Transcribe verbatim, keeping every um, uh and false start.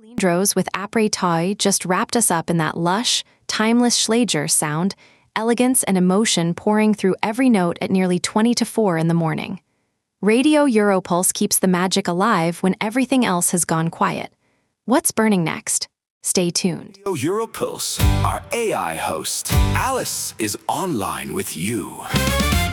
Lindros with Après Toi just wrapped us up in that lush, timeless Schlager sound, elegance and emotion pouring through every note at nearly twenty to four in the morning. Radio Europulse keeps the magic alive when everything else has gone quiet. What's burning next? Stay tuned. Radio Europulse, our A I host, Alice, is online with you.